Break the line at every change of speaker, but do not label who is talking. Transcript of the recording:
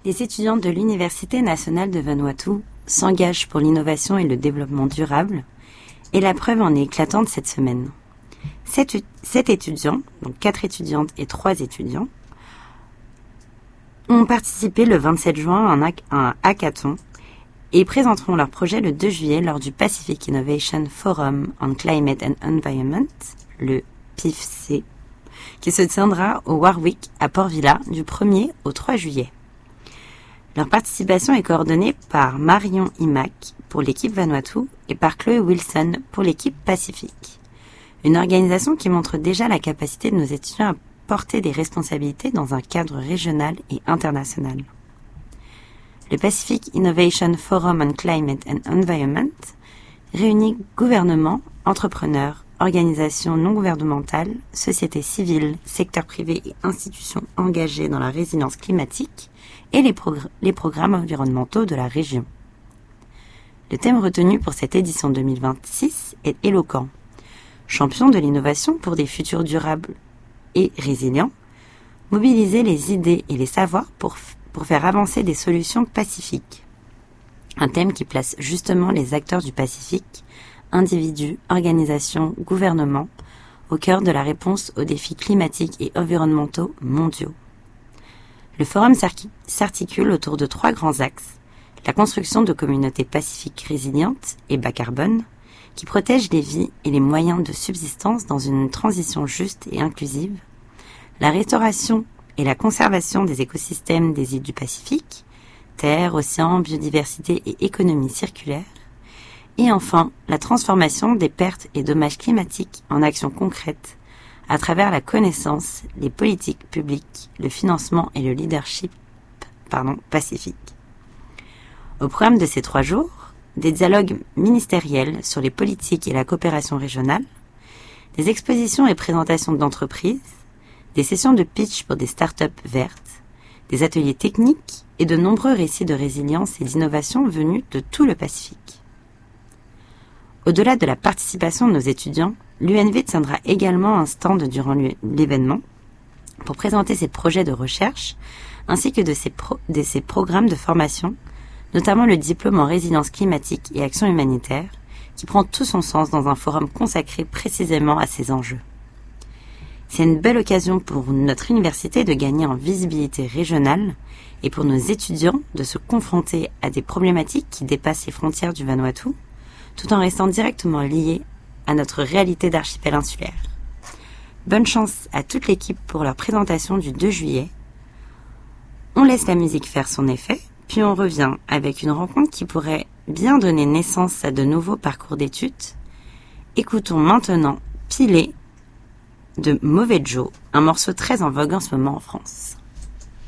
Les étudiantes de l'Université nationale de Vanuatu s'engagent pour l'innovation et le développement durable, et la preuve en est éclatante cette semaine. 7 étudiants, donc 4 étudiantes et 3 étudiants, ont participé le 27 juin à un hackathon et présenteront leur projet le 2 juillet lors du Pacific Innovation Forum on Climate and Environment, le PIFC, qui se tiendra au Warwick à Port Vila du 1er au 3 juillet. Leur participation est coordonnée par Marion Imac pour l'équipe Vanuatu et par Chloé Wilson pour l'équipe Pacifique. Une organisation qui montre déjà la capacité de nos étudiants à porter des responsabilités dans un cadre régional et international. Le Pacific Innovation Forum on Climate and Environment réunit gouvernements, entrepreneurs, organisations non gouvernementales, sociétés civiles, secteurs privés et institutions engagées dans la résilience climatique et les programmes environnementaux de la région. Le thème retenu pour cette édition 2026 est éloquent. Champion de l'innovation pour des futurs durables et résilients, mobiliser les idées et les savoirs pour faire avancer des solutions pacifiques. Un thème qui place justement les acteurs du Pacifique, individus, organisations, gouvernements, au cœur de la réponse aux défis climatiques et environnementaux mondiaux. Le forum s'articule autour de 3 grands axes: la construction de communautés pacifiques résilientes et bas carbone, qui protègent les vies et les moyens de subsistance dans une transition juste et inclusive, la restauration et la conservation des écosystèmes des îles du Pacifique, terre, océans, biodiversité et économie circulaire, et enfin la transformation des pertes et dommages climatiques en actions concrètes à travers la connaissance, les politiques publiques, le financement et le leadership pacifique. Au programme de ces 3 jours, des dialogues ministériels sur les politiques et la coopération régionale, des expositions et présentations d'entreprises, des sessions de pitch pour des startups vertes, des ateliers techniques et de nombreux récits de résilience et d'innovation venus de tout le Pacifique. Au-delà de la participation de nos étudiants, l'UNV tiendra également un stand durant l'événement pour présenter ses projets de recherche ainsi que de ses programmes de formation, notamment le diplôme en résilience climatique et action humanitaire, qui prend tout son sens dans un forum consacré précisément à ces enjeux. C'est une belle occasion pour notre université de gagner en visibilité régionale et pour nos étudiants de se confronter à des problématiques qui dépassent les frontières du Vanuatu, tout en restant directement liés à notre réalité d'archipel insulaire. Bonne chance à toute l'équipe pour leur présentation du 2 juillet. On laisse la musique faire son effet, puis on revient avec une rencontre qui pourrait bien donner naissance à de nouveaux parcours d'études. Écoutons maintenant Pilé de Mauvais Joe, un morceau très en vogue en ce moment en France.